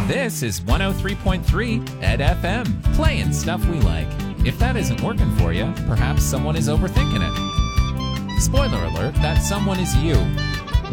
This is 103.3 Ed FM, playing stuff we like. If that isn't working for you, perhaps someone is overthinking it. Spoiler alert, that someone is you.